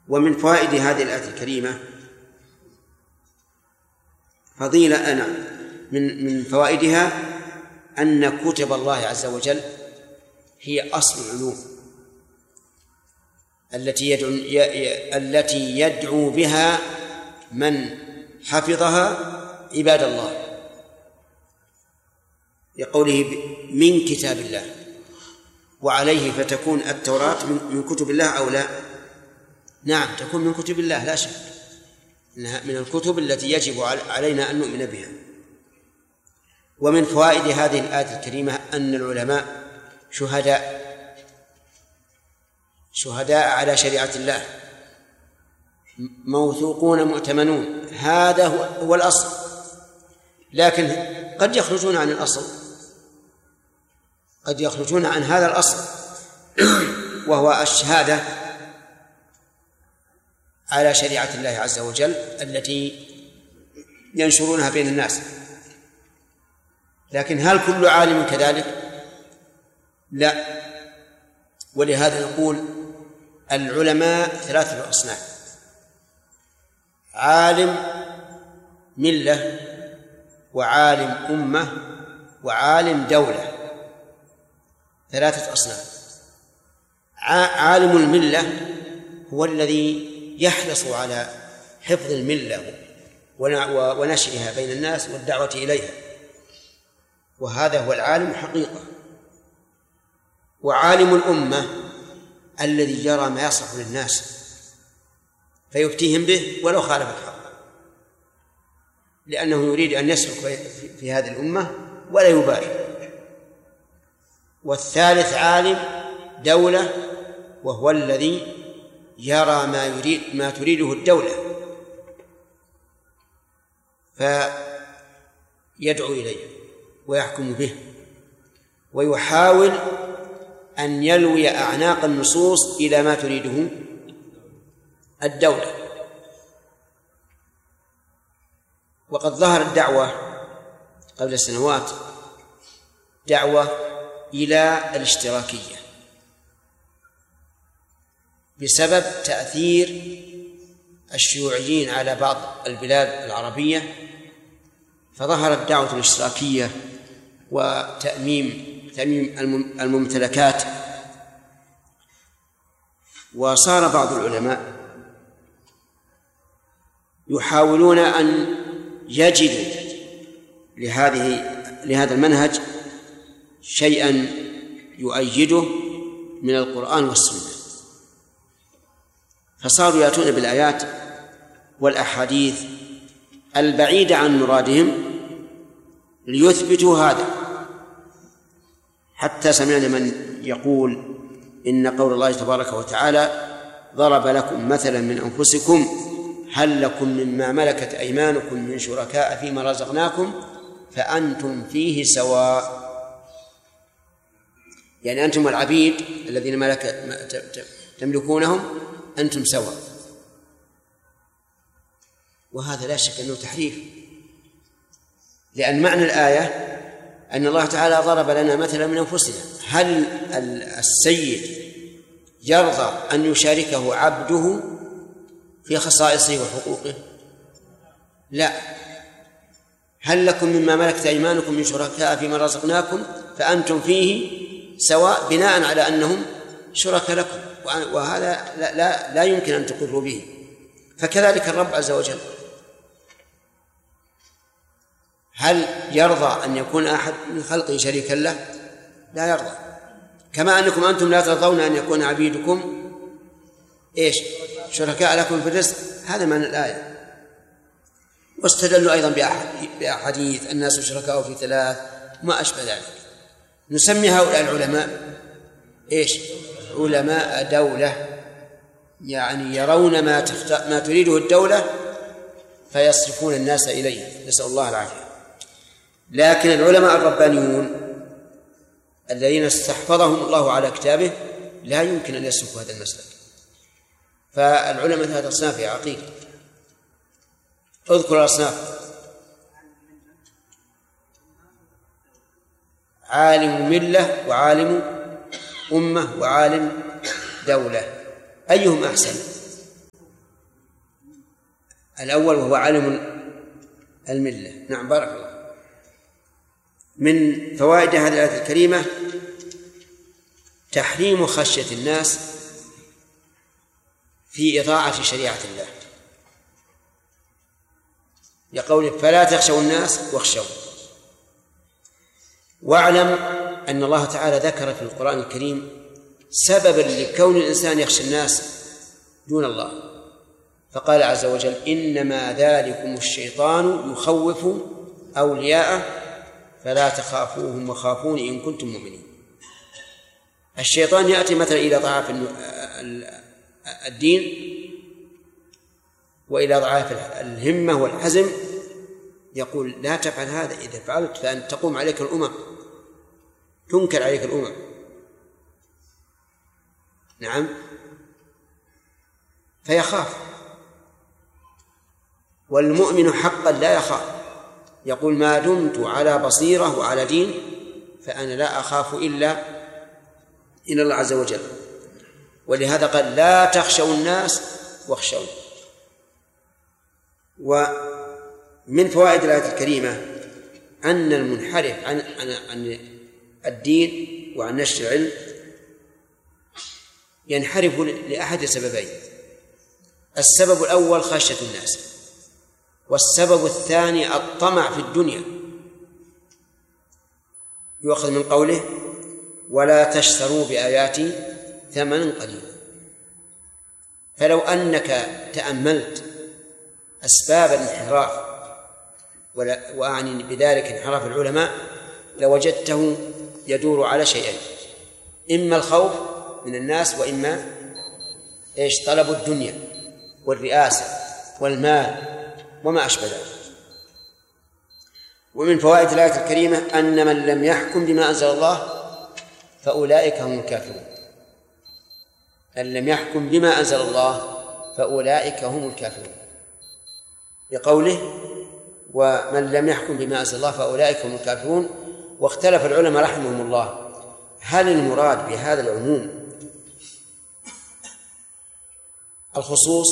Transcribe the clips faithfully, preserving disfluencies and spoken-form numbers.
ومن فوائد هذه الآية الكريمة فضيلة أنا من من فوائدها أن كتب الله عز وجل هي أصل العلوم التي يدعو التي يدعو بها من حفظها عباد الله، لقوله من كتاب الله، وعليه فتكون التوراة من كتب الله أو لا؟ نعم تكون من كتب الله لا شك، إنها من الكتب التي يجب علينا أن نؤمن بها. ومن فوائد هذه الآية الكريمة أن العلماء شهداء شهداء على شريعة الله، موثوقون مؤتمنون، هذا هو الأصل، لكن قد يخرجون عن الأصل، قد يخرجون عن هذا الأصل وهو الشهادة على شريعة الله عز وجل التي ينشرونها بين الناس. لكن هل كل عالم كذلك؟ لا. ولهذا نقول العلماء ثلاثة أصناف: عالم ملة، وعالم أمة، وعالم دولة، ثلاثة أصناف. عالم الملة هو الذي يحرص على حفظ الملة ونشرها بين الناس والدعوة إليها، وهذا هو العالم حقيقة. وعالم الأمة الذي يرى ما يصلح للناس فيفتيهم به ولو خالف الحق، لأنه يريد أن يسلك في هذه الأمة ولا يبالي. والثالث عالم دولة، وهو الذي يرى ما يريد ما تريده الدولة فيدعو إليه ويحكم به، ويحاول أن يلوي أعناق النصوص إلى ما تريده الدولة. وقد ظهرت دعوة قبل سنوات، دعوة إلى الاشتراكية بسبب تأثير الشيوعيين على بعض البلاد العربية، فظهرت دعوة الاشتراكية وتأميم تأميم الممتلكات. وصار بعض العلماء يحاولون أن يجدوا لهذه لهذا المنهج شيئا يؤيده من القرآن والسنة، فصاروا يأتون بالآيات والأحاديث البعيدة عن مرادهم ليثبتوا هذا. حتى سمعنا من يقول إن قول الله تبارك وتعالى ضرب لكم مثلا من أنفسكم هل لكم مما ملكت أيمانكم من شركاء فيما رزقناكم فأنتم فيه سواء، يعني أنتم العبيد الذين ملك تملكونهم أنتم سواء. وهذا لا شك أنه تحريف، لأن معنى الآية أن الله تعالى ضرب لنا مثلا من أنفسنا. هل السيد يرضى أن يشاركه عبده في خصائصه وحقوقه؟ لا. هل لكم مما ملكت أيمانكم من شركاء فيما رزقناكم فأنتم فيه سواء، بناء على أنهم شركاء لكم، وهذا لا, لا, لا يمكن أن تقروا به. فكذلك الرب عز وجل، هل يرضى أن يكون أحد من خلقه شريكا له؟ لا يرضى. كما أنكم أنتم لا ترضون أن يكون عبيدكم إيش شركاء لكم في الرزق. هذا معنى الآية. واستدلوا أيضا بأحاديث الناس شركاء في ثلاث ما أشبه ذلك. نسمي هؤلاء العلماء إيش علماء دولة، يعني يرون ما, تخت... ما تريده الدولة فيصرفون الناس إليه، نسأل الله العافية. لكن العلماء الربانيون الذين استحفظهم الله على كتابه لا يمكن أن يسلكوا هذا المسلك. فالعلماء ثلاثة أصناف يا عقيل، اذكر الأصناف: عالم ملة، وعالم أمة، وعالم دولة. أيهم أحسن؟ الأول وهو علم الملة. نعم بارك الله. من فوائد هذه الآية الكريمة تحريم خشية الناس في إضاعة شريعة الله، لقوله فلا تخشوا الناس واخشوا. واعلم أن الله تعالى ذكر في القرآن الكريم سببا لكون الإنسان يخشى الناس دون الله، فقال عز وجل إنما ذلكم الشيطان يخوف أولياءه فلا تخافوهم وخافون إن كنتم مؤمنين. الشيطان يأتي مثلا إلى ضعاف الدين وإلى ضعاف الهمة والحزم، يقول لا تفعل هذا، إذا فعلت فأن تقوم عليك الأمم، تنكر عليك الأمم. نعم، فيخاف. والمؤمن حقا لا يخاف، يقول ما دمت على بصيرة وعلى دين فأنا لا أخاف إلا إلى الله عز وجل. ولهذا قال لا تخشوا الناس واخشوا. ومن فوائد الآية الكريمة أن المنحرف عن عن الدين وعن نشر العلم ينحرف لأحد سببين: السبب الأول خشية الناس، والسبب الثاني الطمع في الدنيا، يؤخذ من قوله ولا تشتروا بآياتي ثمنا قليلا. فلو أنك تأملت أسباب الانحراف، وأعني بذلك انحراف العلماء، لوجدته يدور على شيئين: إما الخوف من الناس، وإما إيش؟ طلب الدنيا والرئاسة والمال وما أشبه ذلك. ومن فوائد الآية الكريمة أن من لم يحكم بما أنزل الله فأولئك هم الكافرون. من لم يحكم بما أنزل الله فأولئك هم الكافرون، بقوله ومن لم يحكم بما أنزل الله فأولئك هم الكافرون. واختلف العلماء رحمهم الله هل المراد بهذا العموم الخصوص،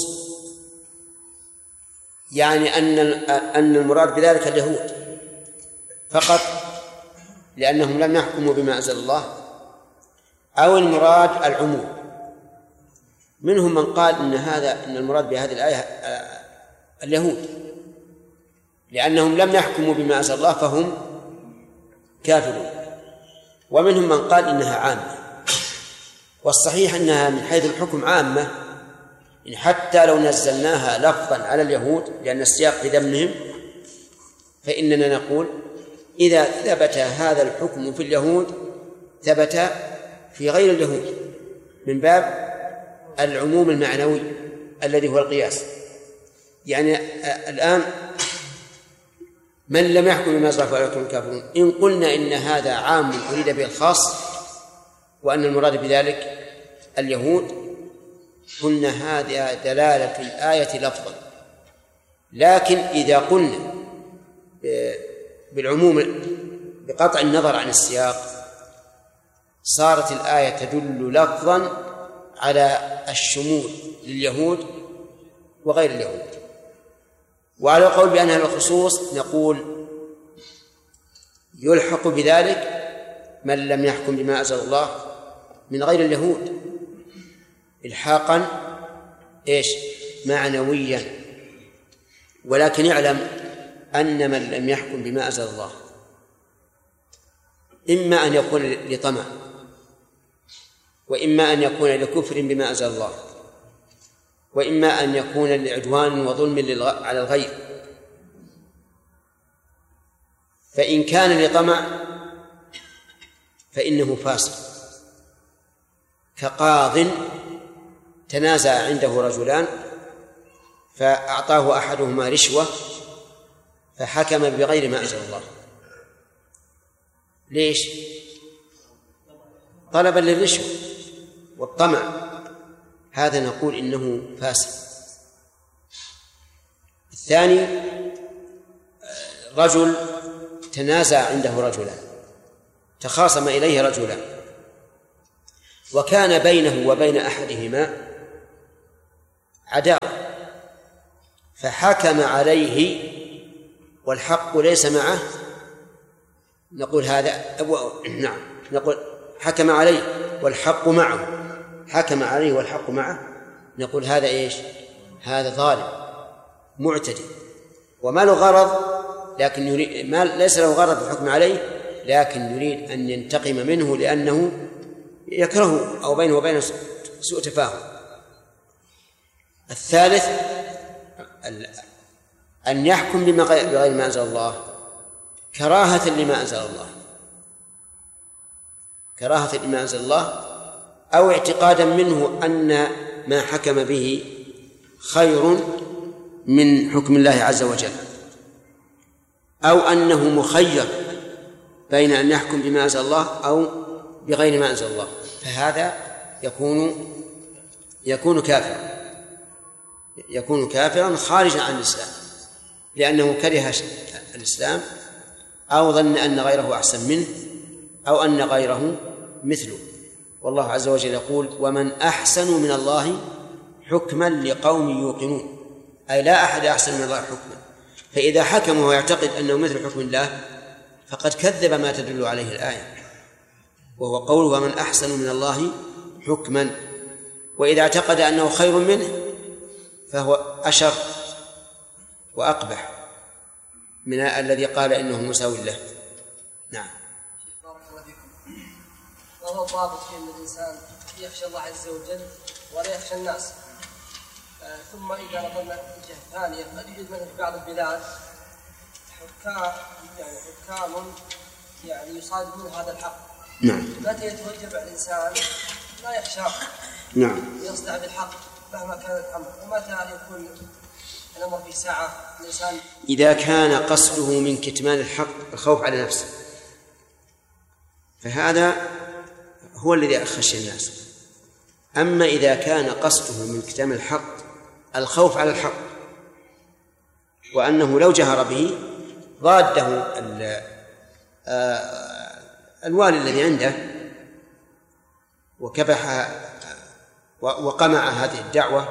يعني أن أن المراد بذلك اليهود فقط لأنهم لم يحكموا بما أنزل الله، أو المراد العموم. منهم من قال إن هذا إن المراد بهذه الآية اليهود لأنهم لم يحكموا بما أنزل الله فهم كافرون، ومنهم من قال إنها عامة. والصحيح أنها من حيث الحكم عامة، إن حتى لو نزلناها لفظا على اليهود لأن السياق في ذمهم، فإننا نقول إذا ثبت هذا الحكم في اليهود ثبت في غير اليهود، من باب العموم المعنوي الذي هو القياس. يعني الآن من لم يحكم بما أنزل الله فأولئك هم الكافرون، إن قلنا إن هذا عام أريد به الخاص وأن المراد بذلك اليهود، قلنا هذه دلالة الآية لفظا. لكن إذا قلنا بالعموم بقطع النظر عن السياق صارت الآية تدل لفظا على الشمول لليهود وغير اليهود. وعلى قول بأنها الخصوص نقول يلحق بذلك من لم يحكم بما أنزل الله من غير اليهود إلحاقا إيش؟ معنويا. ولكن يعلم أن من لم يحكم بما أنزل الله إما أن يكون لطمع، وإما أن يكون لكفر بما أنزل الله، وإما أن يكون لعدوان وظلم على الغير. فإن كان لطمع فإنه فاسق، كقاض تنازع عنده رجلان فأعطاه أحدهما رشوة فحكم بغير ما أنزل الله. ليش؟ طلبا للرشوة والطمع، هذا نقول إنه فاسد. الثاني رجل تنازع عنده رجلان، تخاصم إليه رجلان، وكان بينه وبين أحدهما عداوة، فحكم عليه والحق ليس معه، نقول هذا أبو نعم نقول حكم عليه والحق معه، حكم عليه والحق معه، نقول هذا إيش؟ هذا ظالم معتدي وما له غرض، لكن يريد ما ليس له غرض في الحكم عليه، لكن يريد أن ينتقم منه لأنه يكرهه أو بينه وبينه سوء تفاهم. الثالث أن يحكم بغير ما أنزل الله كراهة لما أنزل الله، كراهة لما أنزل الله أو اعتقادا منه أن ما حكم به خير من حكم الله عز وجل، أو أنه مخير بين أن يحكم بما أنزل الله أو بغير ما أنزل الله، فهذا يكون يكون كافرا يكون كافرا خارجا عن الإسلام، لأنه كره الإسلام أو ظن أن غيره أحسن منه أو أن غيره مثله. والله عز وجل يقول: ومن أحسن من الله حكما لقوم يوقنون، أي لا أحد أحسن من الله حكما. فإذا حكم ويعتقد أنه مثل حكم الله فقد كذب ما تدل عليه الآية، وهو قول ومن أحسن من الله حكما. وإذا اعتقد أنه خير منه فهو أشر وأقبح من الذي قال إنه مساوي له. نعم. بارك الله فيكم. وهو ضابط في أن الإنسان يخشى الله عز وجل ولا يخشى الناس. آه ثم إذا نظرنا في جهة ثانية قد يوجد مثل في بعض البلاد حكام يعني حكام يعني يصادمون هذا الحق. نعم. متى يتوجب على الإنسان لا يخشاه. نعم. يصدع بالحق مهما كان الأمر، ومتى يكون الأمر في ساعة الإنسان إذا كان قصده من كتمان الحق الخوف على نفسه، فهذا هو الذي خشي الناس. أما إذا كان قصده من كتمان الحق الخوف على الحق وأنه لو جهر به ضاده الوالي الذي عنده وكبح وقمع هذه الدعوة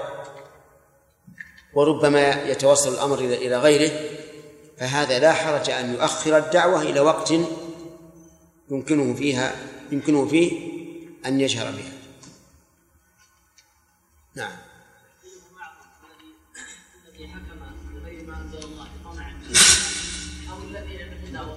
وربما يتوصل الأمر إلى غيره، فهذا لا حرج أن يؤخر الدعوة إلى وقت يمكنه فيها يمكنه فيه أن يجهر بها. نعم. الذي حكم بغير ما أنزل الله طمعا أو الذي عنده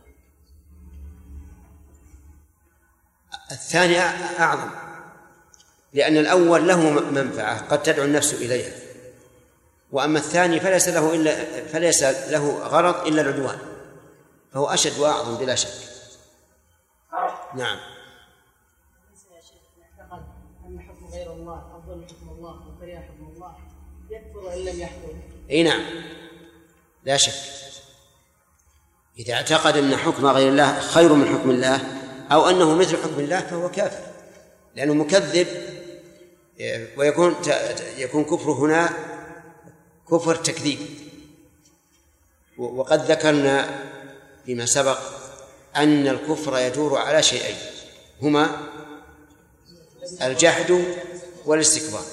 الثاني أعظم، لأن الأول له منفعة قد تدعو النفس إليها، وأما الثاني فليس له إلا فليس له غرض إلا العدوان، فهو أشد وأعظم بلا شك. نعم. يا شيخ نعتقد أن حكم غير الله أفضل من حكم الله وكره حكم الله يكفر إن لم يحكم. أي نعم لا شك، إذا اعتقد أن حكم غير الله خير من حكم الله أو أنه مثل حكم الله فهو كافر، لأنه مكذب، ويكون يكون كفر هنا كفر تكذيب. وقد ذكرنا فيما سبق أن الكفر يدور على شيئين هما الجحد والاستكبار.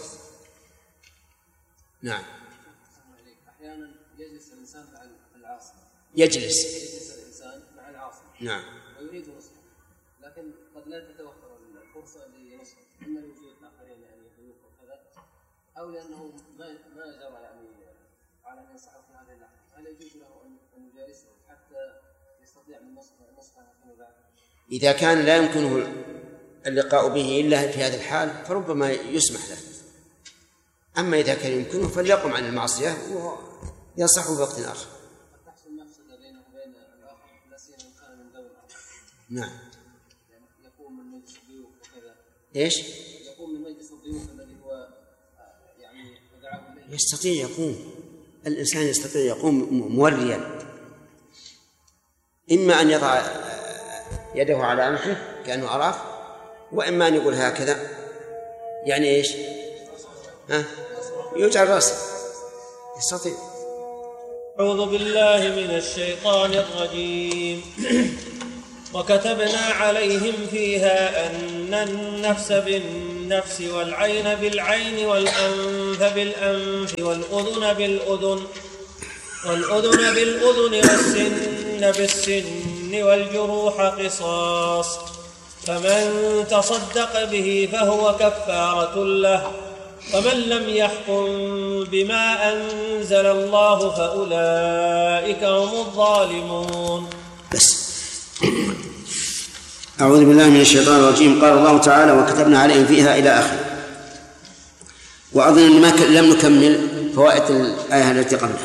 نعم. أحيانا يجلس الإنسان مع العاصي يجلس يجلس الإنسان مع العاصي نعم ويريد نصحه، لكن قد لا تتوفر الفرصة لنصحه، إما لوجود آخرين يعني ضيوف وكذا، أو لأنه ما ما جرى يعني على أن ينصحه في هذه اللحظة. هل يجوز له أن يجالسه حتى يستطيع من نصحه فيما بعد؟ إذا كان لا يمكنه اللقاء به إلا في هذه الحال فربما يسمح له، أما إذا كان يمكنه فليقم عن المعصية وينصحه في وقت آخر. تحصل مفسدة بينه وبين الآخر لا سيما إن كان من ذوي الآخر. نعم. يعني يقوم من مجلس الضيوف وكذا. إيش؟ يقوم من مجلس الضيوف الذي هو يعني دعاه إليه. يستطيع يقوم، الإنسان يستطيع يقوم موريا، إما أن يضع يده على أنفه كأنه عراف، وإما أن يقول هكذا يعني إيش؟ ها؟ يجعل رأسه، يستطيع. أعوذ بالله من الشيطان الرجيم. وكتبنا عليهم فيها أن النفس بالنفس والعين بالعين والأنف والأنف بالأنف والأذن بالأذن والأذن بالأذن والسن بالسن والجروح قصاص، فمن تصدق به فهو كفارة له، ومن لم يحكم بما أنزل الله فأولئك هم الظالمون. بس أعوذ بالله من الشيطان الرجيم. قال الله تعالى: وكتبنا عليهم فيها إلى آخره. وأظن ما لم نكمل فوائد الآية التي قبلها،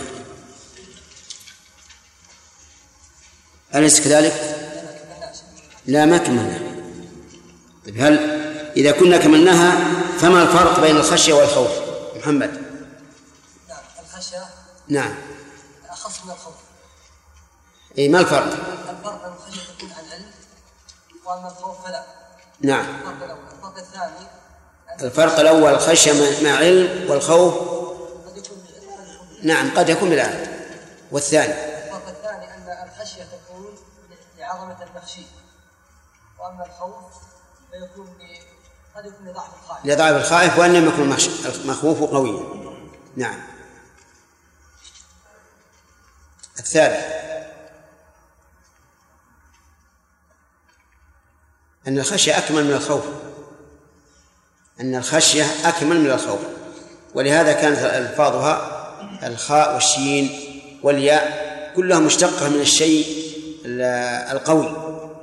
أليس كذلك؟ لا، ما كملنا. طيب، هل إذا كنا كملناها فما الفرق بين الخشية والخوف؟ محمد. نعم، الخشية نعم أخص من الخوف. إيه، ما الفرق؟ الفرق أن الخشية تكون عن علم، وأما الخوف فلا. نعم. الفرق الأول. الفرق الثاني الفرق الأول الخشية مع علم، والخوف قد يكون نعم قد يكون بالعلم. والثاني الفرق الثاني أن الخشية تكون لعظمة المخشي، وأما الخوف فيكون قد يكون لضعف الخائف لضعف الخائف وأن لم يكن المخوف قويا. نعم. الثالث أن الخشية أكمل من الخوف، أن الخشية أكمل من الخوف، ولهذا كانت ألفاظها الخاء والشين والياء كلها مشتقة من الشيء القوي.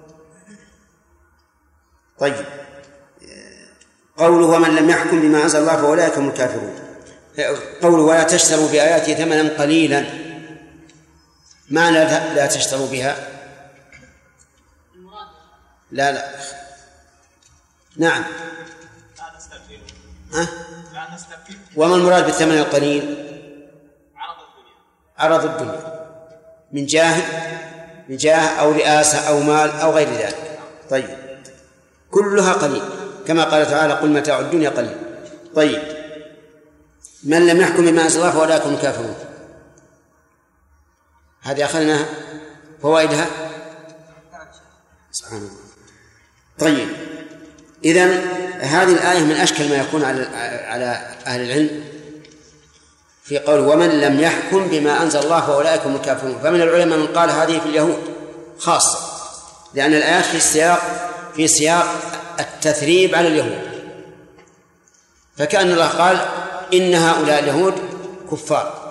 طيب، قوله: ومن لم يحكم بما أنزل الله فأولئك هم الكافرون. قوله: ولا تشتروا بآياتي ثمنا قليلا، معنى لا تشتروا بها؟ لا لا نعم ها؟ وما المراد بالثمن القليل؟ عرض الدنيا من جاه من جاه أو رئاسة أو مال أو غير ذلك. طيب، كلها قليل، كما قال تعالى: قل متاع الدنيا قليل. طيب، من لم يحكم بما أنزل الله فأولئك هم الكافرون. هذه أخذنا فوائدها. سبحان الله. طيب، إذن هذه الآية من أشكل ما يكون على على أهل العلم في قول: ومن لم يحكم بما أنزل الله فأولئك هم الكافرون. فمن العلماء من قال هذه في اليهود خاصة، لأن الآيات في سياق في سياق التثريب على اليهود، فكأن الله قال إن هؤلاء اليهود كفار.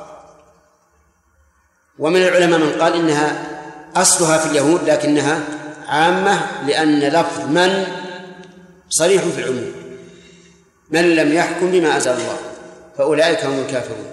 ومن العلماء من قال إنها أصلها في اليهود لكنها عامة، لأن لفظ من صريح في العموم: من لم يحكم بما أنزل الله فأولئك هم الكافرون.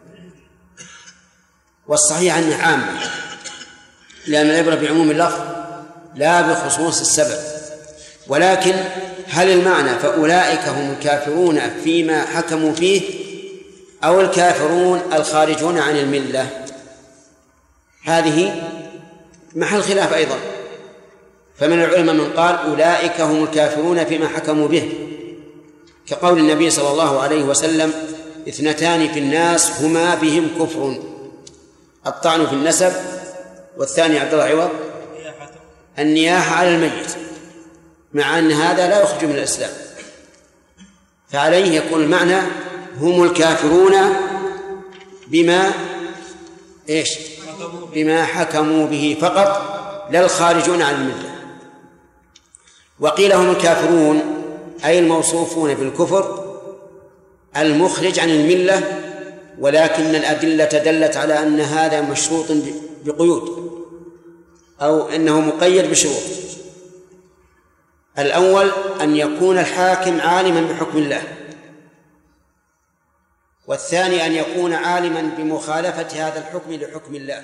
والصحيح أنها عامة، لأن العبرة بعموم اللفظ لا بخصوص السبب. ولكن هل المعنى فأولئك هم الكافرون فيما حكموا فيه، أو الكافرون الخارجون عن الملة؟ هذه محل خلاف أيضا. فمن العلماء من قال أولئك هم الكافرون فيما حكموا به، كقول النبي صلى الله عليه وسلم: اثنتان في الناس هما بهم كفر، الطعن في النسب، والثاني عبد الله عوض النياحة على الميت، مع أن هذا لا يخرج من الإسلام. فعليه يكون المعنى هم الكافرون بما إيش؟ بما حكموا به فقط، لا الخارجون عن الملة. وقيل هم الكافرون أي الموصوفون بالكفر المخرج عن الملة، ولكن الأدلة دلت على أن هذا مشروط بقيود، أو أنه مقيد بشروط. الأول أن يكون الحاكم عالما بحكم الله، والثاني أن يكون عالما بمخالفة هذا الحكم لحكم الله.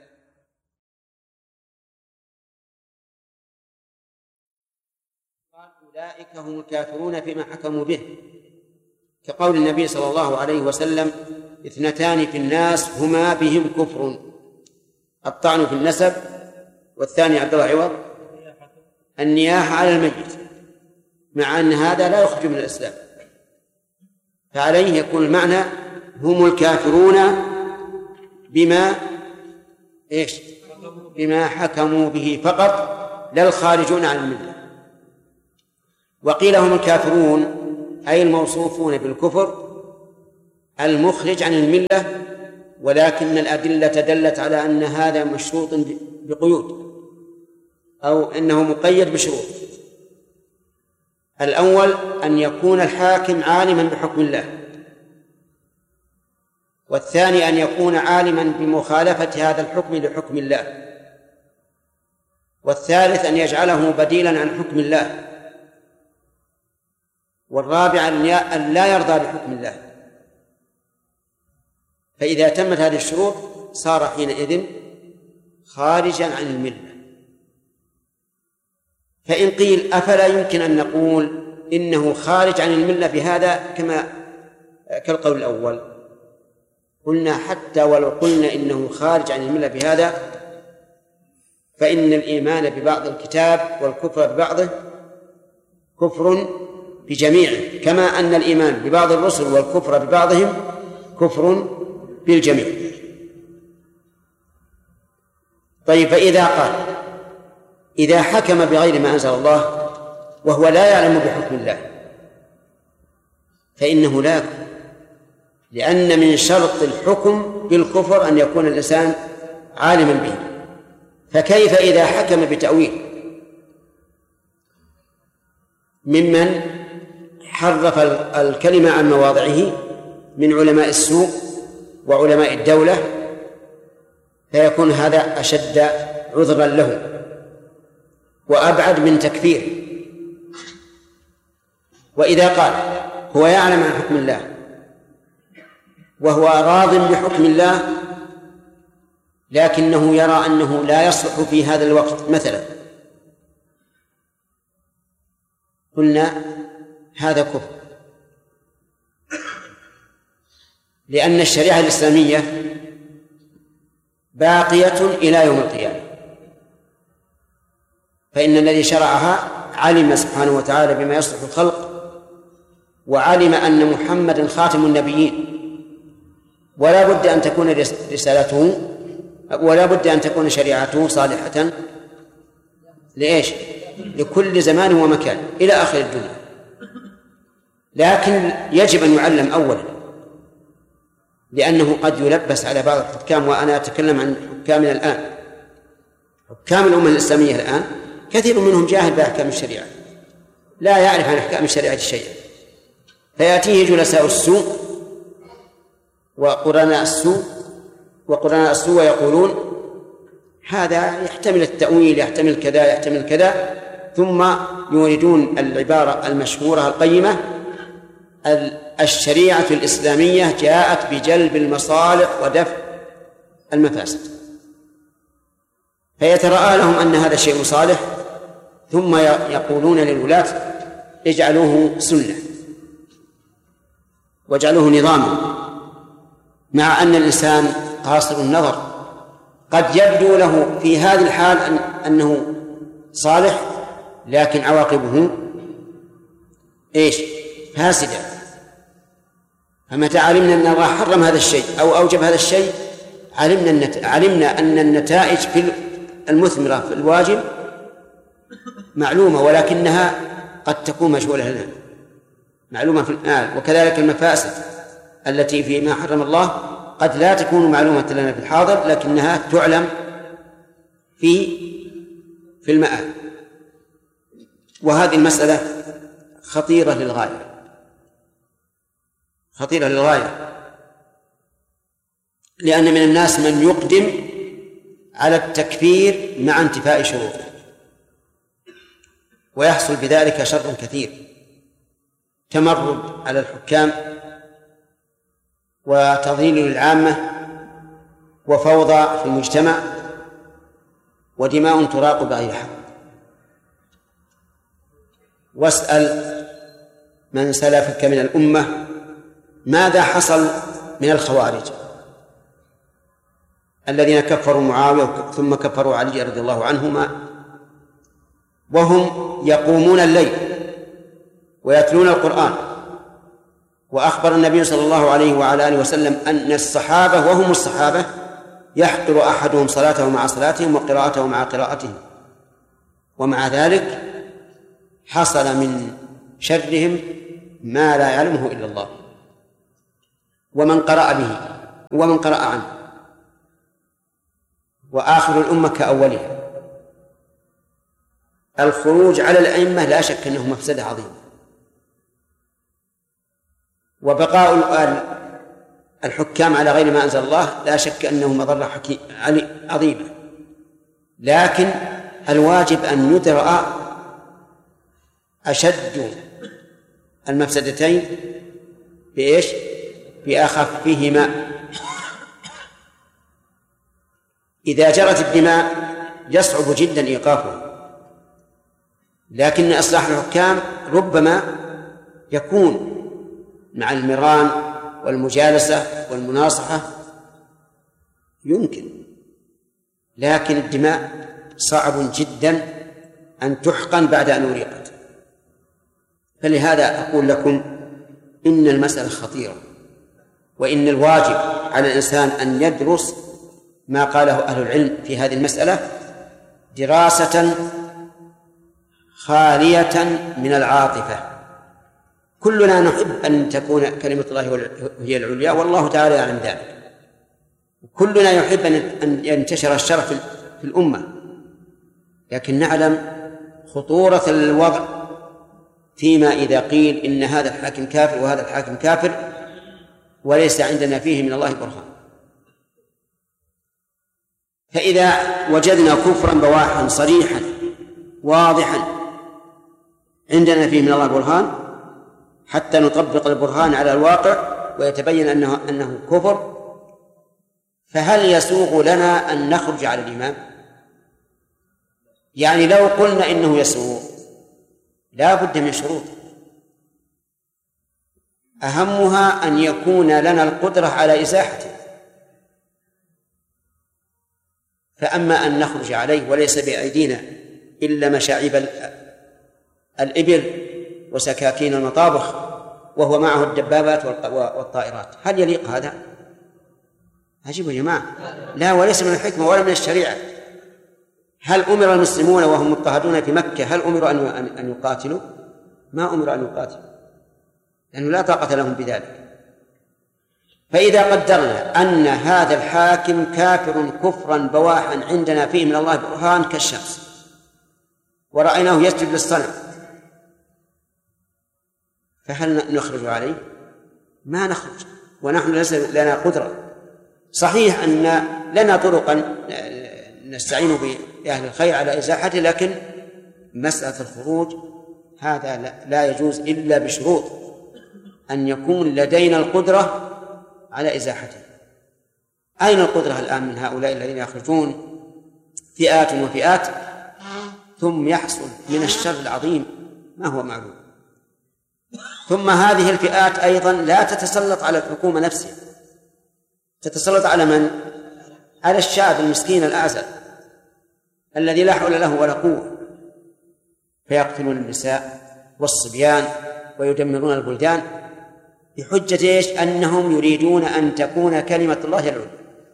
قال أولئك هم الكافرون فيما حكموا به، كقول النبي صلى الله عليه وسلم: اثنتان في الناس هما بهم كفر، الطعن في النسب، والثاني عبد الله عوض النياحة على الميت، مع أن هذا لا يخرج من الإسلام. فعليه يكون المعنى هم الكافرون بما إيش؟ بما حكموا به فقط، لا الخارجون عن الملة. وقيل هم الكافرون أي الموصوفون بالكفر المخرج عن الملة، ولكن الأدلة دلت على أن هذا مشروط بقيود أو أنه مقيد بشروط. الأول أن يكون الحاكم عالما بحكم الله، والثاني أن يكون عالما بمخالفة هذا الحكم لحكم الله، والثالث أن يجعله بديلا عن حكم الله، والرابع أن لا يرضى بحكم الله. فإذا تمت هذه الشروط صار حينئذ خارجا عن الملة. فإن قيل أفلا يمكن أن نقول إنه خارج عن الملة بهذا كما كالقول الأول؟ قلنا حتى ولو قلنا إنه خارج عن الملة بهذا فإن الإيمان ببعض الكتاب والكفر ببعضه كفر بجميعه، كما أن الإيمان ببعض الرسل والكفر ببعضهم كفر بالجميع. طيب، فإذا قال إذا حكم بغير ما أنزل الله وهو لا يعلم بحكم الله فإنه لا يكفر، لأن من شرط الحكم بالكفر أن يكون الإنسان عالما به. فكيف إذا حكم بتأويل ممن حرف الكلمة عن مواضعه من علماء السوء وعلماء الدولة، فيكون هذا أشد عذرا له وأبعد من تكفير. وإذا قال هو يعلم عن حكم الله وهو راض بحكم الله لكنه يرى أنه لا يصلح في هذا الوقت مثلا، قلنا هذا كفر، لأن الشريعة الإسلامية باقية إلى يوم القيامة، فإن الذي شرعها علم سبحانه وتعالى بما يصلح الخلق، وعلم أن محمدا خاتم النبيين، ولا بد أن تكون رسالته ولا بد أن تكون شريعته صالحة لإيش؟ لكل زمان ومكان إلى آخر الدنيا. لكن يجب أن يعلم أولا، لأنه قد يلبس على بعض الحكام، وأنا أتكلم عن حكامنا الآن، حكام الأمة الإسلامية الآن كثير منهم جاهل بأحكام الشريعة، لا يعرف عن أحكام الشريعة شيئا، فيأتيه جلساء السوء وقرناء السوء وقرناء السوء ويقولون هذا يحتمل التأويل، يحتمل كذا، يحتمل كذا، ثم يوردون العبارة المشهورة القيمة: الشريعة الإسلامية جاءت بجلب المصالح ودفع المفاسد. فيترأى لهم أن هذا شيء صالح، ثم يقولون للولاة اجعلوه سنة واجعلوه نظاما، مع أن الإنسان قاصر النظر قد يبدو له في هذه الحال أن أنه صالح، لكن عواقبه إيش؟ فاسدة. فمتى علمنا أن الله حرم هذا الشيء أو أوجب هذا الشيء علمنا النت... علمنا أن النتائج في المثمرة في الواجب معلومة، ولكنها قد تكون مجهولة لنا، معلومة في الآن. وكذلك المفاسد التي فيما حرم الله قد لا تكون معلومة لنا في الحاضر، لكنها تعلم في في المآل. وهذه المسألة خطيرة للغاية، خطيرة للغاية، لأن من الناس من يقدم على التكفير مع انتفاء شروطه، ويحصل بذلك شر كثير: تمرد على الحكام، وتضليل للعامة، وفوضى في المجتمع، ودماء تراق بغير حق. واسأل من سلفك من الأمة ماذا حصل من الخوارج الذين كفروا معاوية ثم كفروا علي رضي الله عنهما، وهم يقومون الليل ويتلون القرآن. وأخبر النبي صلى الله عليه وعلى آله وسلم أن الصحابة وهم الصحابة يحقر أحدهم صلاته مع صلاتهم وقراءته مع قراءتهم، ومع ذلك حصل من شرهم ما لا يعلمه إلا الله. ومن قرأ به ومن قرأ عنه، وآخر الأمة كأولها. الخروج على الأئمة لا شك أنه مفسدة عظيمة، وبقاء الحكام على غير ما أنزل الله لا شك أنه مضرة عظيمة، لكن الواجب أن يدرأ أشد المفسدتين بإيش؟ بأخفهما. إذا جرت الدماء يصعب جدا إيقافها، لكن إصلاح الحكام ربما يكون مع المران والمجالسة والمناصحة يمكن، لكن الدماء صعب جدا أن تحقن بعد أن أريقت. فلهذا أقول لكم إن المسألة خطيرة، وإن الواجب على الإنسان أن يدرس ما قاله أهل العلم في هذه المسألة دراسة خالية من العاطفة. كلنا نحب أن تكون كلمة الله هي العليا، والله تعالى يعلم ذلك. كلنا يحب أن ينتشر الشر في الأمة، لكن نعلم خطورة الوضع فيما إذا قيل إن هذا الحاكم كافر وهذا الحاكم كافر وليس عندنا فيه من الله برهان. فإذا وجدنا كفرا بواحا صريحا واضحا عندنا فيه من الله برهان حتى نطبق البرهان على الواقع ويتبين أنه, أنه كفر، فهل يسوغ لنا أن نخرج على الإمام؟ يعني لو قلنا إنه يسوغ لا بد من شروط، أهمها أن يكون لنا القدرة على إزاحته. فأما أن نخرج عليه وليس بأيدينا إلا مشاعب الإبل وسكاكين المطابخ وهو معه الدبابات والطائرات، هل يليق هذا؟ عجيب يا جماعة، لا، وليس من الحكمة ولا من الشريعة. هل أمر المسلمون وهم مضطهدون في مكة هل أمروا أن يقاتلوا؟ ما أمروا أن يقاتلوا، لأنه لا طاقة لهم بذلك. فإذا قدرنا أن هذا الحاكم كافر كفرا بواحا عندنا فيه من الله برهان كالشمس، ورأيناه يسجد للصنم، فهل نخرج عليه؟ ما نخرج، ونحن ليس لنا قدرة. صحيح أن لنا طرقا نستعين بأهل الخير على إزاحته، لكن مسألة الخروج هذا لا يجوز إلا بشروط، أن يكون لدينا القدرة على إزاحته. أين القدرة الآن من هؤلاء الذين يخرجون فئات وفئات ثم يحصل من الشر العظيم ما هو معلوم؟ ثم هذه الفئات أيضا لا تتسلط على الحكومة نفسها، تتسلط على من؟ على الشعب المسكين الأعزل الذي لا حول له ولا قوة، فيقتلون النساء والصبيان ويدمرون البلدان بحجة إيش؟ أنهم يريدون أن تكون كلمة الله العليا،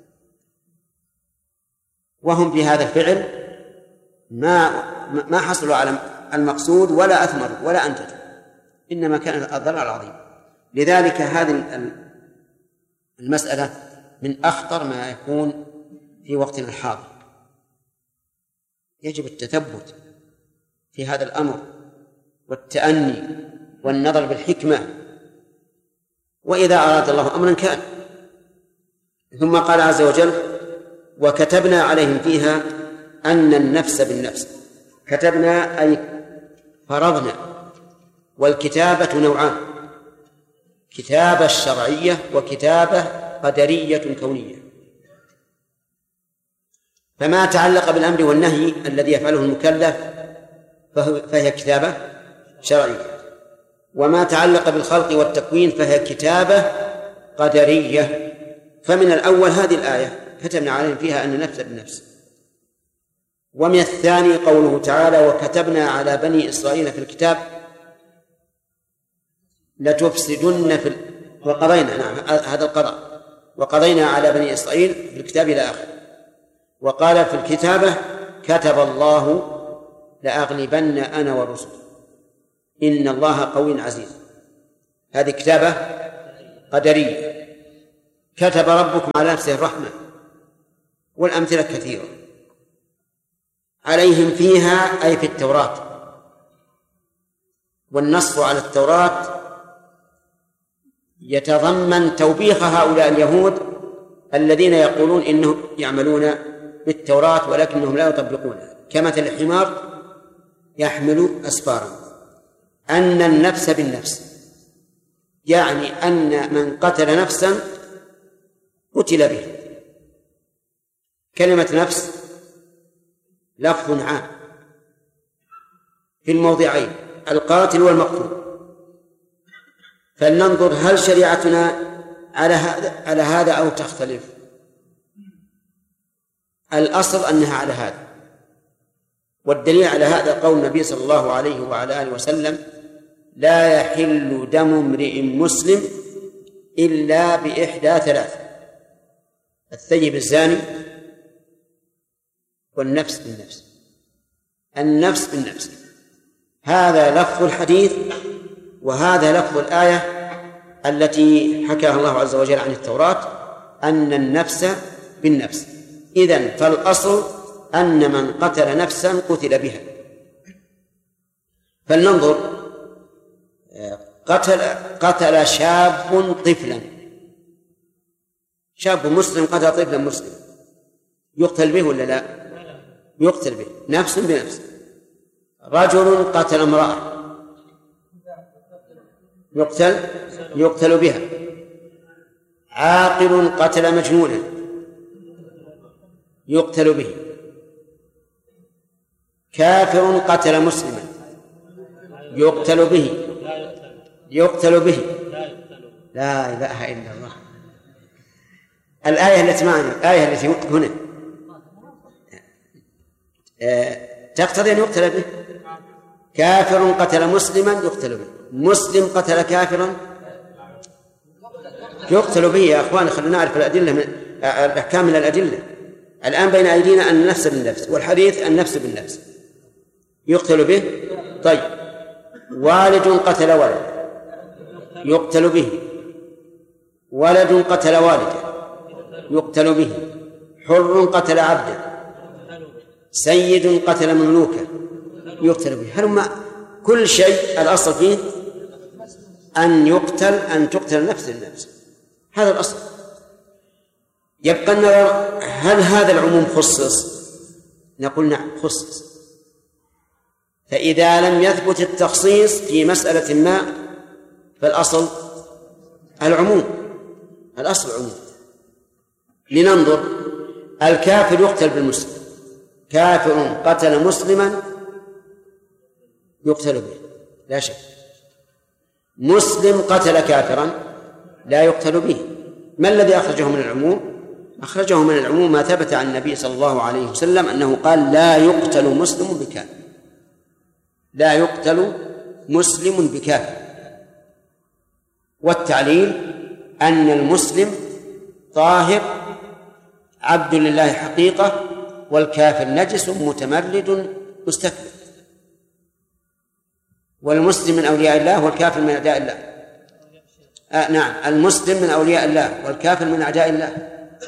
وهم في هذا الفعل ما ما حصلوا على المقصود ولا أثمروا ولا أنتجوا، إنما كان الضرر العظيم. لذلك هذه المسألة من أخطر ما يكون في وقتنا الحاضر. يجب التثبت في هذا الأمر والتأني والنظر بالحكمة، وإذا أراد الله أمرا كان. ثم قال عز وجل: وكتبنا عليهم فيها أن النفس بالنفس. كتبنا أي فرضنا، والكتابة نوعان: كتابة شرعية وكتابة قدرية كونية. فما تعلق بالأمر والنهي الذي يفعله المكلف فهي كتابة شرعية، وما تعلق بالخلق والتكوين فهي كتابة قدرية. فمن الأول هذه الآية كتبنا عليهم فيها أن النفس بالنفس، ومن الثاني قوله تعالى: وكتبنا على بني إسرائيل في الكتاب لتفسدن في ال... وقضينا، نعم هذا القضاء، وقضينا على بني إسرائيل في الكتاب إلى آخر. وقال في الكتابة: كتب الله لأغلبن أنا ورسل إن الله قوي عزيز. هذه كتابة قدرية. كتب ربكم على نفسه الرحمة، والأمثلة كثيرة. عليهم فيها أي في التوراة، والنص على التوراة يتضمن توبيخ هؤلاء اليهود الذين يقولون إنهم يعملون بالتوراة ولكنهم لا يطبقونها، كمثل الحمار يحمل أسفارا. أن النفس بالنفس، يعني أن من قتل نفسا قتل به. كلمة نفس لفظ عام في الموضعين، القاتل والمقتول. فلننظر هل شريعتنا على هذا على هذا أو تختلف. الأصل أنها على هذا، والدليل على هذا قول النبي صلى الله عليه وعلى آله وسلم: لا يحل دم امرئ مسلم إلا بإحدى ثلاث: الثيب الزاني، والنفس بالنفس. النفس بالنفس هذا لفظ الحديث، وهذا لفظ الآية التي حكاها الله عز وجل عن التوراة، أن النفس بالنفس. إذن فالأصل أن من قتل نفسا قتل بها. فلننظر، قتل قتل شاب طفلا، شاب مسلم قتل طفلا مسلم، يقتل به ولا لا؟ يقتل به، نفس بنفس. رجل قتل امرأة يقتل يقتل بها. عاقل قتل مجنونا يقتل به. كافر قتل مسلما يقتل به يقتل به لا إله إلا الله. الآية التي معنا، الآية التي هنا تقتضي أن يقتل به. كافر قتل مسلما يقتل به، مسلم قتل كافرا يقتل به. يا أخوان خلونا نعرف الأدلة من الأحكام من الأدلة. الآن بين أيدينا أن النفس بالنفس، والحديث النفس بالنفس يقتل به. طيب، والد قتل ولد يقتل به، ولد قتل والدا يقتل به، حر قتل عبدا، سيد قتل مملوكا يقتل به. هل كل شيء الأصل فيه أن يقتل أن تقتل نفس النفس، هذا الأصل. يبقى النظر هل هذا العموم خصص؟ نقول نعم خصص. فإذا لم يثبت التخصيص في مسألة ما فالأصل العموم، الأصل العموم. لننظر، الكافر يقتل بالمسلم، كافر قتل مسلما يقتل به لا شك. مسلم قتل كافرا لا يقتل به. ما الذي أخرجه من العموم؟ أخرجه من العموم ما ثبت عن النبي صلى الله عليه وسلم أنه قال: لا يقتل مسلم بكافر، لا يقتل مسلم بكافر. والتعليل أن المسلم طاهر عبد لله حقيقة، والكافر نجس متمرد مستكبر. والمسلم من أولياء الله والكافر من أعداء الله. آه نعم، المسلم من أولياء الله والكافر من أعداء الله.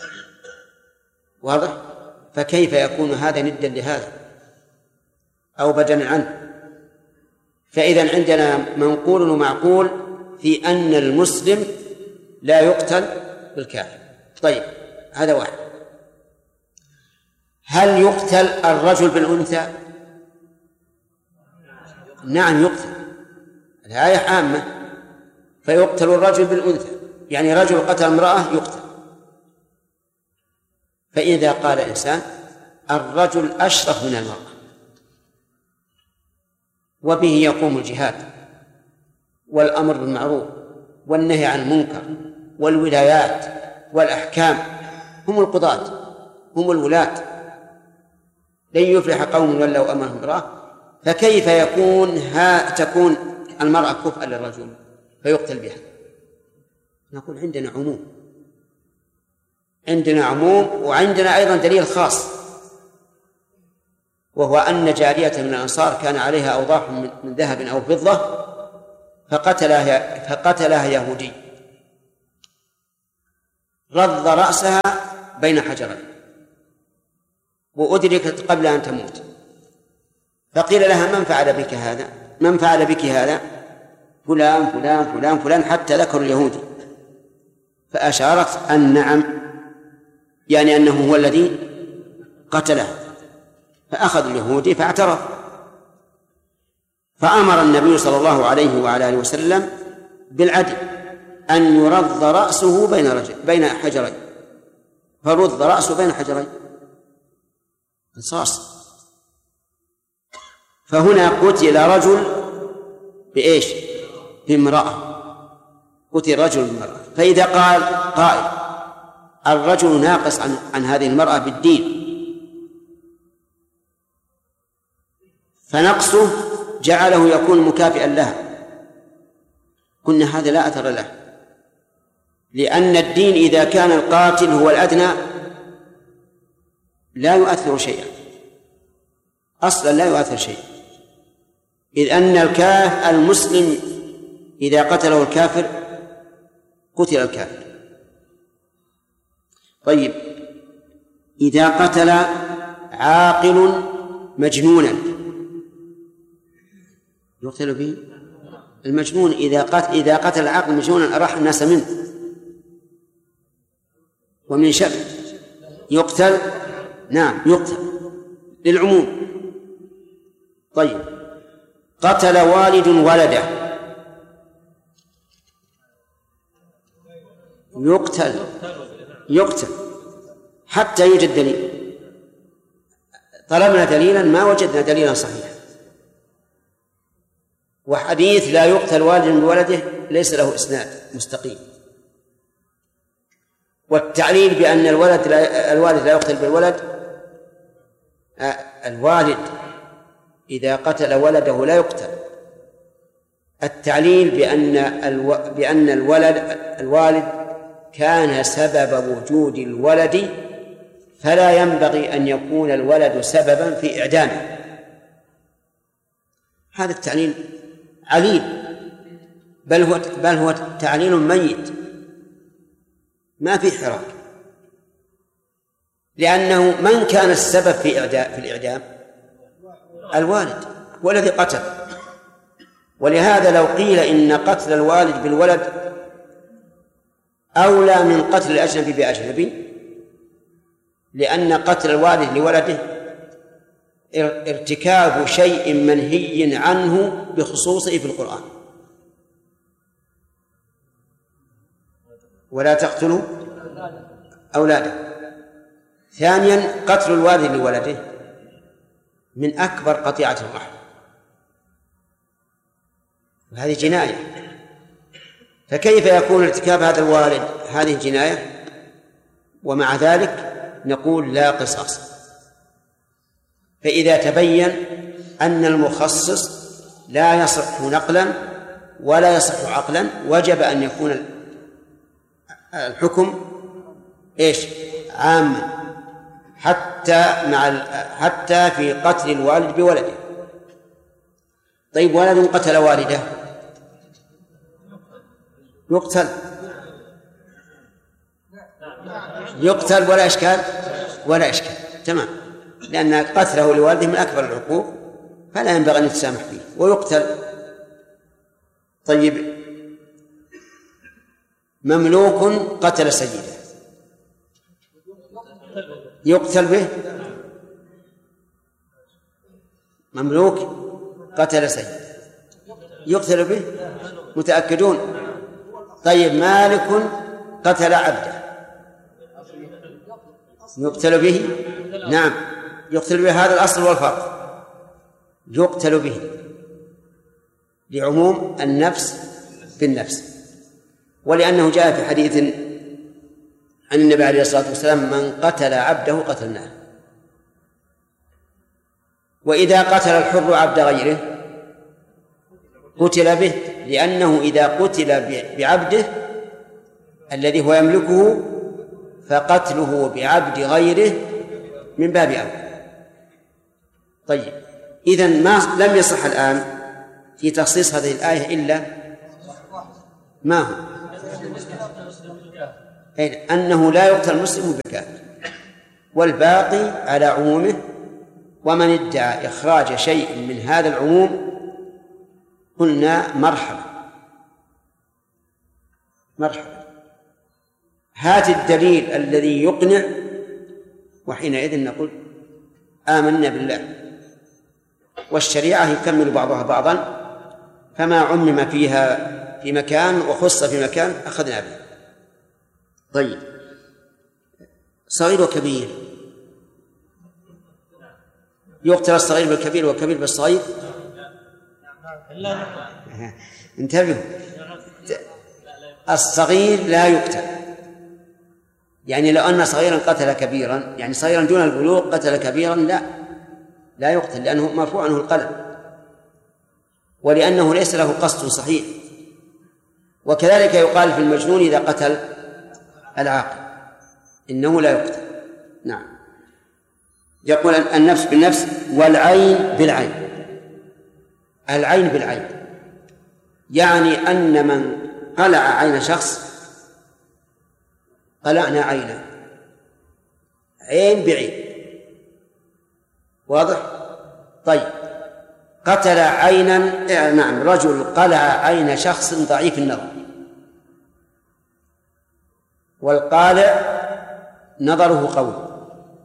واضح؟ فكيف يكون هذا ندا لهذا أو بدلا عنه؟ فإذا عندنا منقول ومعقول في أن المسلم لا يقتل بالكافر. طيب، هذا واحد. هل يقتل الرجل بالأنثى؟ نعم يقتل، الآية عامة، فيقتل الرجل بالأنثى، يعني رجل قتل امرأة يقتل. فإذا قال إنسان الرجل أشرف من المرأة وبه يقوم الجهاد والأمر بالمعروف والنهي عن المنكر والولايات والأحكام، هم القضاة هم الولاة، لن يفلح قوم ولوا أمرهم امرأة، فكيف يكون ها تكون المرأة كفءا للرجل فيقتل بها؟ نقول عندنا عموم، عندنا عموم وعندنا أيضا دليل خاص، وهو أن جارية من الأنصار كان عليها أوضاح من ذهب أو فضة فقتلها, فقتلها يهودي رض رأسها بين حجرين وأدركت قبل أن تموت، فقيل لها من فعل بك هذا؟ من فعل بك هذا؟ فلان فلان فلان فلان، حتى ذكر اليهودي، فأشارت أن نعم، يعني أنه هو الذي قتله، فأخذ اليهودي فاعترف، فأمر النبي صلى الله عليه وعلى آله وسلم بالعدل، أن يرض رأسه بين رجل بين حجرين، فرض رأسه بين حجرين قصاص. فهنا قتل رجل بإيش؟ بامرأة، قتل رجل بامرأة. فإذا قال قائل الرجل ناقص عن, عن هذه المرأة بالدين، فنقصه جعله يكون مكافئا لها، قلنا هذا لا أثر له، لأن الدين إذا كان القاتل هو الأدنى لا يؤثر شيئا، أصلا لا يؤثر شيئا، إذ أن الكافر المسلم إذا قتله الكافر قتل الكافر. طيب إذا قتل عاقل مجنونا يقتل به؟ المجنون إذا قتل إذا قتل العاقل مجنونا أراح الناس منه ومن شر يقتل، نعم يقتل للعموم. طيب قتل والد ولده يقتل يقتل حتى يوجد دليل. طلبنا دليلا ما وجدنا دليلا صحيحا، وحديث لا يقتل والد بولده ليس له إسناد مستقيم. والتعليل بأن الولد لا الوالد لا يقتل بالولد، الوالد إذا قتل ولده لا يقتل. التعليل بأن الو... بأن الولد الوالد كان سبب وجود الولد، فلا ينبغي أن يكون الولد سببا في إعدامه. هذا التعليل عليل، بل هو بل هو تعليل ميت ما في حراك، لأنه من كان السبب في إعدام في الإعدام؟ الوالد هو الذي قتل. ولهذا لو قيل إن قتل الوالد بالولد أولى من قتل الأجنبي بأجنبي، لأن قتل الوالد لولده ارتكاب شيء منهي عنه بخصوصه في القرآن، ولا تقتلوا أولاده. ثانيا قتل الوالد لولده من أكبر قطيعة الرحم، وهذه جناية، فكيف يكون ارتكاب هذا الوالد هذه جناية ومع ذلك نقول لا قصاص؟ فإذا تبين أن المخصص لا يصح نقلا ولا يصح عقلا وجب أن يكون الحكم إيش؟ عاما، حتى مع حتى في قتل الوالد بولده. طيب ولد قتل والده يقتل يقتل ولا إشكال ولا إشكال تمام، لأن قتله لوالده من أكبر العقوق فلا ينبغي أن يتسامح فيه ويقتل. طيب مملوك قتل سيده يقتل به؟ مملوك قتل سيده يقتل به؟ متأكدون؟ طيب مالك قتل عبده يقتل به؟ نعم يقتل به، هذا الأصل والفرق، يقتل به لعموم النفس بالنفس، ولأنه جاء في حديث عن النبي عليه الصلاة والسلام من قتل عبده قتلناه. وإذا قتل الحر عبد غيره قتل به، لأنه إذا قتل بعبده الذي هو يملكه فقتله بعبد غيره من باب أولى. طيب إذن ما لم يصح الآن في تخصيص هذه الآية إلا ما هو أنه لا يقتل المسلم بكافر، والباقي على عمومه. ومن ادعى إخراج شيء من هذا العموم قلنا مرحبا مرحبا، هات الدليل الذي يقنع، وحينئذ نقول آمنا بالله. والشريعة يكمل بعضها بعضا، فما عمم فيها في مكان وخص في مكان أخذنا به. طيب، صغير وكبير، يقتل الصغير بالكبير والكبير بالصغير؟ انتبهوا، الصغير لا يقتل، يعني لو أن صغيرا قتل كبيرا، يعني صغيرا دون البلوغ قتل كبيرا، لا لا يقتل، لأنه مرفوع عنه القلم، ولأنه ليس له قصد صحيح. وكذلك يقال في المجنون إذا قتل العاقل إنه لا يقتل. نعم. يقول النفس بالنفس والعين بالعين. العين بالعين يعني أن من قلع عين شخص قلعنا عينه، عين بعين، واضح؟ طيب، قتل عينا، نعم، رجل قلع عين شخص ضعيف النظر، والقالع نظره قوي،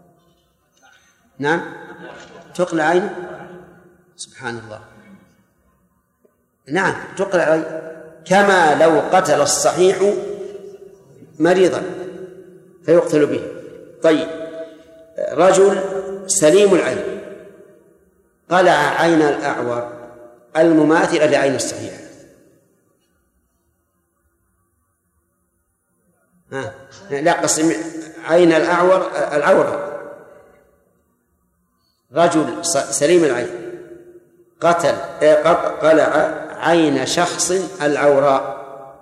نعم، تقلع عينه، سبحان الله، نعم تقلع عينه، كما لو قتل الصحيح مريضا فيقتل به. طيب، رجل سليم العين قلع عين الأعور المماثلة لعين الصحيح، ها لا قسم عين الأعور العورة، رجل سليم العين قتل قلع عين شخص العوراء،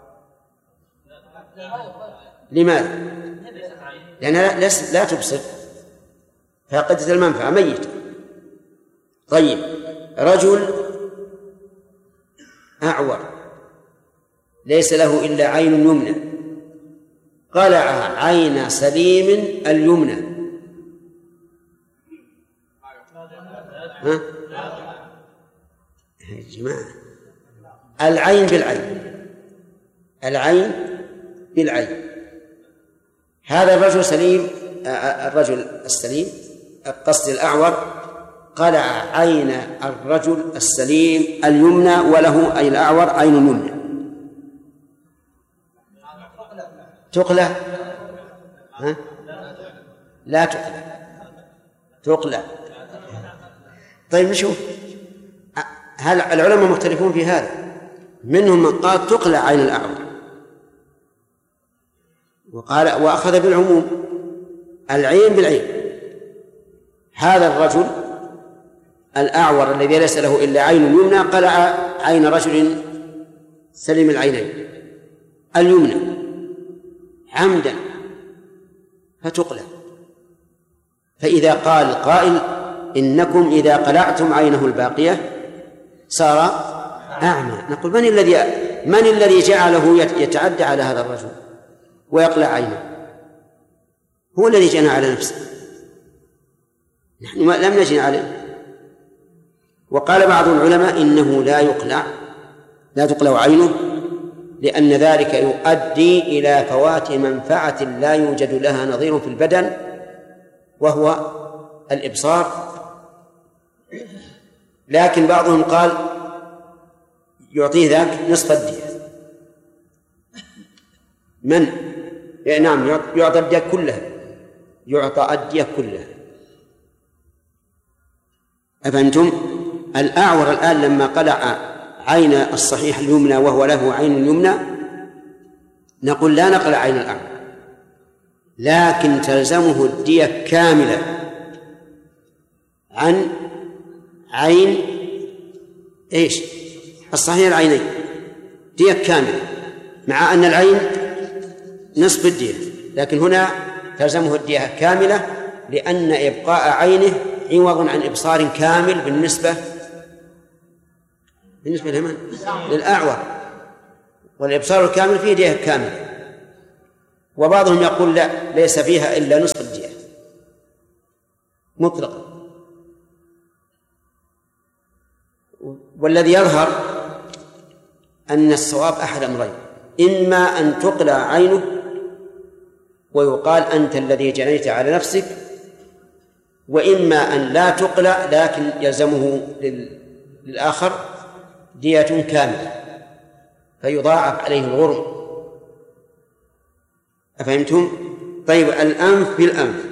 لماذا؟ لأنها لا تبصر، فقدت المنفعة، ميت. طيب، رجل أعور ليس له إلا عين يمنى قلع عين سليم اليمنى، ها؟ يا جماعة، العين بالعين، العين بالعين. هذا الرجل سليم، الرجل السليم قصد الأعور قلع عين الرجل السليم اليمنى، وله أي الأعور عين يمنى، تقلع؟ ها؟ لا تقلع، تقلع. طيب نشوف، هل العلماء مختلفون في هذا؟ منهم من قال تقلع عين الأعور، وقال وأخذ بالعموم، العين بالعين. هذا الرجل الأعور الذي ليس له إلا عين يمنى قلع عين رجل سليم العينين اليمنى عمدا فتقلع. فإذا قال قائل إنكم إذا قلعتم عينه الباقية صار أعمى، نقول من الذي من الذي جعله يتعدى على هذا الرجل ويقلع عينه؟ هو الذي جنى على نفسه، نحن لم نجن عليه. وقال بعض العلماء إنه لا يقلع، لا تقلع عينه، لأن ذلك يؤدي إلى فوات منفعة لا يوجد لها نظير في البدن، وهو الإبصار. لكن بعضهم قال يعطيه ذاك نصف الدية. من؟ نعم، يعطى الدية كلها، يعطى الدية كلها. أفهمتم؟ الأعور الآن لما قلع عين الصحيح اليمنى وهو له عين يمنى نقول لا نقلع عين الأعور، لكن تلزمه الدية كاملة عن عين إيش؟ الصحيح العينين، دية كاملة، مع أن العين نصف الدية، لكن هنا تلزمه الدية كاملة، لأن إبقاء عينه عوض عن إبصار كامل بالنسبة بالنسبة لمن؟ للأعور، والإبصار الكامل فيه دية كاملة. وبعضهم يقول لا، ليس فيها إلا نصف الدية مطلقا. والذي يظهر أن الصواب أحد أمرين: إما أن تقلع عينه ويقال أنت الذي جنيت على نفسك، وإما أن لا تقلع لكن يلزمه للآخر دية كاملة فيضاعف عليه الغرم. أفهمتم؟ طيب، الأنف بالأنف،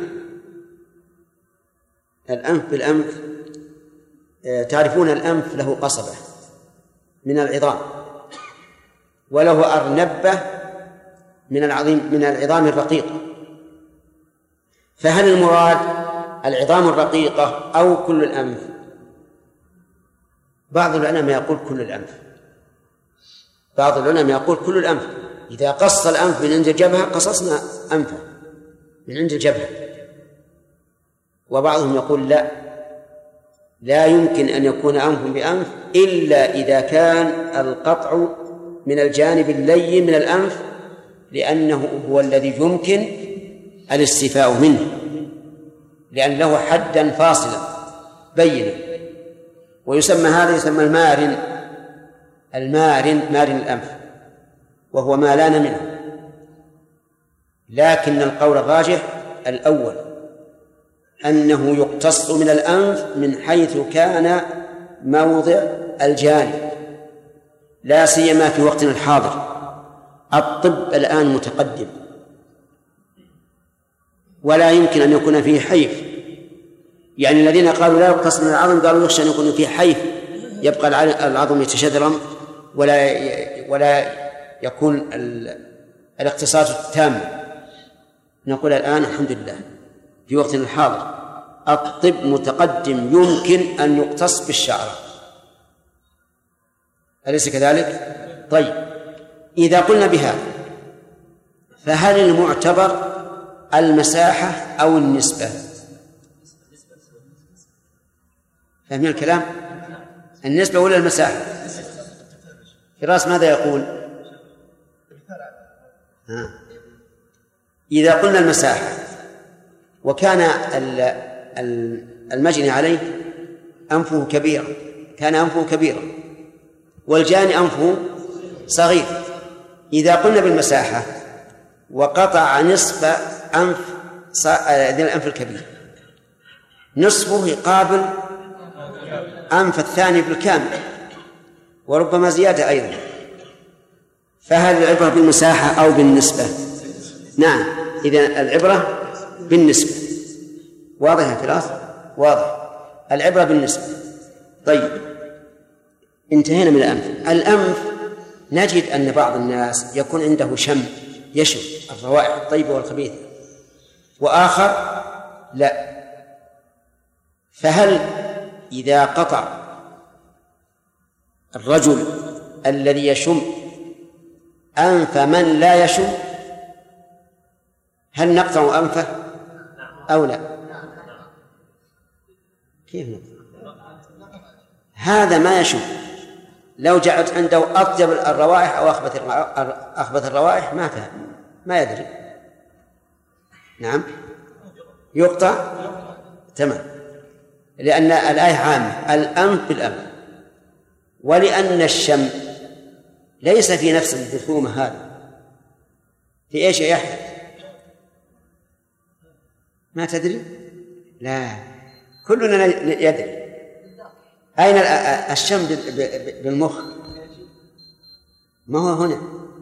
الأنف بالأنف تعرفون الأنف له قصبة من العظام وله أرنبة من العظيم من العظام الرقيقة، فهل المراد العظام الرقيقة أو كل الأنف؟ بعض العلماء يقول كل الأنف، بعض العلماء يقول كل الأنف. إذا قص الأنف من عند الجبهة قصصنا أنفه من عند الجبهة. وبعضهم يقول لا، لا يمكن أن يكون أنف بأنف إلا إذا كان القطع من الجانب اللين من الأنف، لأنه هو الذي يمكن الاستيفاء منه، لأن له حدا فاصلا بينا، ويسمى هذا يسمى المارن، المارن مارن الأنف، وهو ما لان منه. لكن القول الراجح الأول، أنه يقتص من الأنف من حيث كان موضع الجانب، لا سيما في وقتنا الحاضر. الطب الآن متقدم ولا يمكن أن يكون فيه حيف، يعني الذين قالوا لا يقتص من العظم قالوا يخشى أن يكون فيه حيف يبقى العظم يتشذرم ولا ولا يكون الاقتصاد التام. نقول الآن الحمد لله في وقتنا الحاضر الطب متقدم، يمكن أن يقتص بالشعر، أليس كذلك؟ طيب، إذا قلنا بهذا فهل المعتبر المساحة أو النسبة؟ فهمين الكلام؟ النسبة ولا المساحة؟ فراس ماذا يقول؟ ها. إذا قلنا المساحة وكان المجني عليه أنفه كبيرا، كان أنفه كبيرا والجاني أنفه صغير، إذا قلنا بالمساحة وقطع نصف أنف ذي الأنف الكبير، نصفه يقابل أنف الثاني بالكامل وربما زيادة أيضا، فهل العبرة بالمساحة أو بالنسبة؟ نعم، إذن العبرة بالنسبة. واضح يا فراس؟ واضح، العبرة بالنسبة. طيب، انتهينا من الأنف. الأنف نجد أن بعض الناس يكون عنده شم يشم الروائح الطيبة والخبيثة، وآخر لا، فهل إذا قطع الرجل الذي يشم أنف من لا يشم هل نقطع أنفه أو لا؟ كيف نقطع؟ هذا ما يشم، لو جعلت عنده أطيب الروائح أو أخبث الروائح ما فهم، ما يدري. نعم، يقطع. تمام، لأن الآية عامة، الأنف بالأنف، ولأن الشم ليس في نفس الجرثومة هذا. في إيش يا يحيى؟ ما تدري؟ لا، كلنا يدري. أين الشم بالمخ؟ ما هو هنا.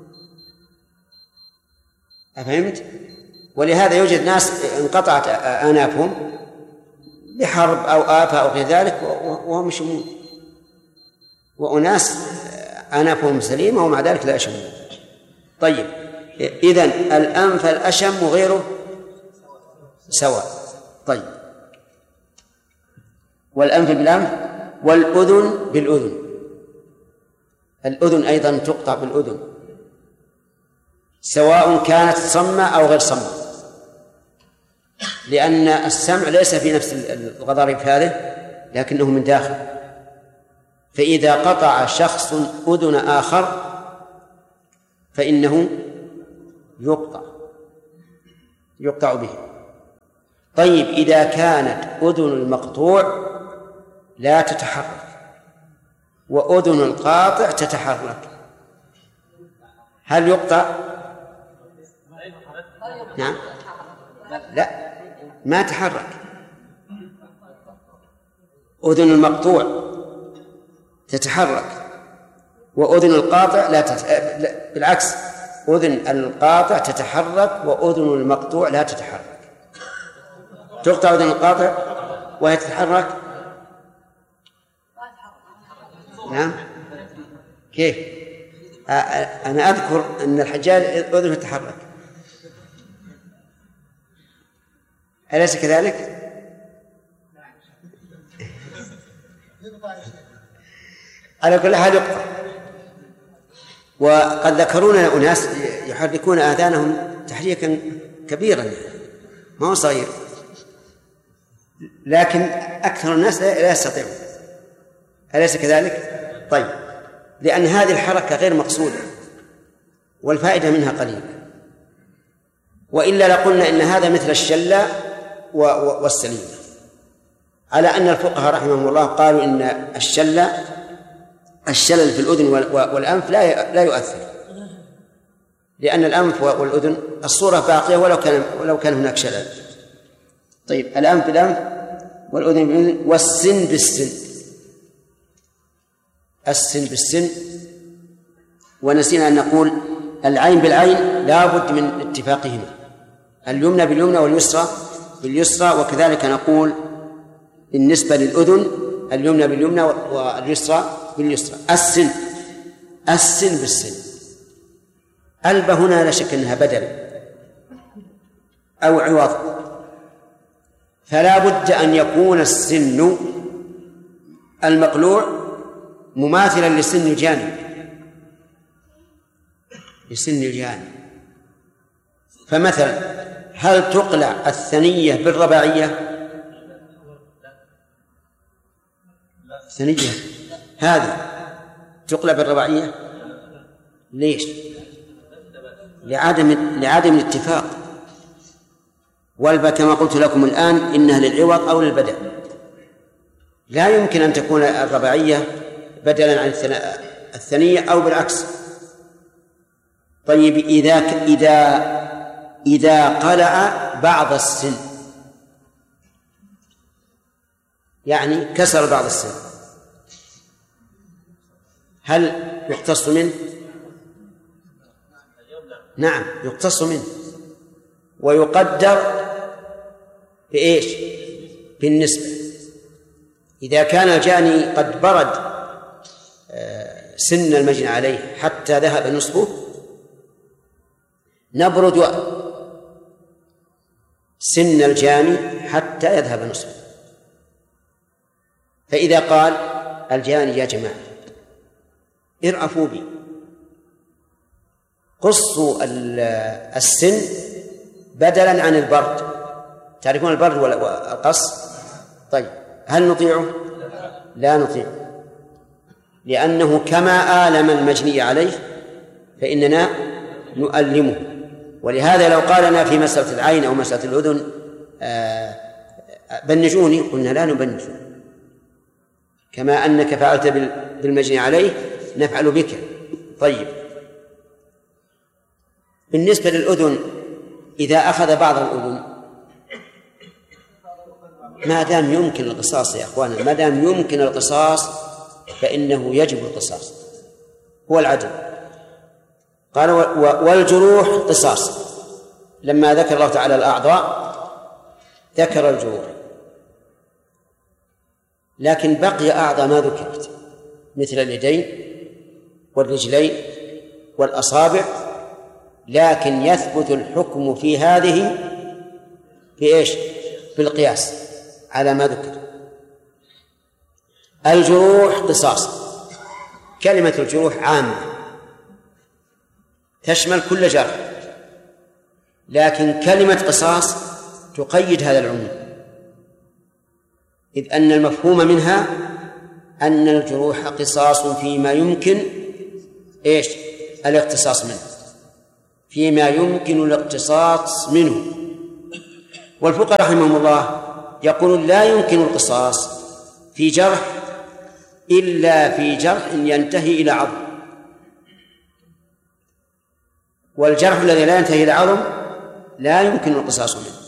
أفهمت؟ ولهذا يوجد ناس انقطعت آنافهم بحرب أو آفة أو غير ذلك وهم يشمون، وأناس آنافهم سليمة ومع ذلك لا يشمون. طيب، إذن الأنف الأشم وغيره سواء. طيب، والأنف بالأنف والأذن بالأذن، الأذن أيضا تقطع بالأذن سواء كانت صمة أو غير صمة، لأن السمع ليس في نفس الغضاريف هذه لكنه من داخل. فإذا قطع شخص أذن آخر فإنه يقطع يقطع به. طيب إذا كانت أذن المقطوع لا تتحرك وأذن القاطع تتحرك هل يقطع؟ نعم. لا، ما تحرك. أذن المقطوع تتحرك وأذن القاطع لا, تت... لا بالعكس، أذن القاطع تتحرك وأذن المقطوع لا تتحرك. تقطع أذن القاطع وهي تتحرك. نعم. كيف؟ أنا أذكر أن الحجاج أذنه تتحرك، أليس كذلك؟ على كل حال يقطع. وقد ذكرون أناس يحركون آذانهم تحريكا كبيرا، ما هو صغير، لكن أكثر الناس لا يستطيعون، أليس كذلك؟ طيب، لأن هذه الحركة غير مقصودة والفائدة منها قليلة، وإلا لقلنا إن هذا مثل الشلة والسليمة، على أن الفقهاء رحمهم الله قالوا إن الشلة الشلل في الأذن والأنف لا لا يؤثر، لأن الأنف والأذن الصورة باقية ولو كان ولو كان هناك شلل. طيب، الأنف بالأنف والأذن بالأذن والسن بالسن. السن بالسن، ونسينا أن نقول العين بالعين لا بد من اتفاقهما، اليمنى باليمنى واليسرى باليسرى، وكذلك نقول بالنسبة للأذن اليمنى باليمنى واليسرى باليسرى. السن السن بالسن. البة هنا لا شك أنها بدل أو عوض، فلا بد أن يكون السن المقلوع مماثلا لسن الجانب لسن الجانب. فمثلا هل تقلع الثنية بالرباعية؟ الثنية هذه تقلع بالرباعية؟ ليش؟ لعدم لعدم الاتفاق. والبا كما قلت لكم الآن إنها للعوض أو للبدل، لا يمكن أن تكون الرباعية بدلا عن الثنية أو بالعكس. طيب، إذا إذا إذا قلع بعض السن، يعني كسر بعض السن، هل يقتص منه؟ نعم، يقتص منه ويقدر بإيش؟ بالنسبة. إذا كان الجاني قد برد سن المجني عليه حتى ذهب نصفه، نبرد سن الجاني حتى يذهب نصفه. فإذا قال الجاني يا جماعة ارأفوا بي، قصوا السن بدلا عن البرد. تعرفون البرد والقص؟ طيب، هل نطيعه؟ لا نطيعه، لأنه كما آلم المجني عليه فإننا نؤلمه. ولهذا لو قالنا في مسألة العين أو مسألة الأذن بنجوني، قلنا لا نبنج، كما أنك فعلت بالمجني عليه نفعل بك. طيب، بالنسبة للأذن، إذا أخذ بعض الأذن ما دام يمكن القصاص يا أخوانا، ما دام يمكن القصاص فإنه يجب القصاص، هو العدل. قال والجروح قصاص. لما ذكر الله تعالى الأعضاء ذكر الجروح، لكن بقي أعضاء ما ذكرت مثل اليدين والرجلين والأصابع، لكن يثبت الحكم في هذه بإيش؟ بالقياس على ما ذكر. الجروح قصاص. كلمة الجروح عامة تشمل كل جرح، لكن كلمة قصاص تقيد هذا العموم، إذ أن المفهوم منها أن الجروح قصاص فيما يمكن إيش؟ الاقتصاص منه، فيما يمكن الاقتصاص منه والفقهاء رحمهم الله يقولون لا يمكن القصاص في جرح إلا في جرح ينتهي إلى عظم، والجرح الذي لا ينتهي إلى عظم لا يمكن القصاص منه.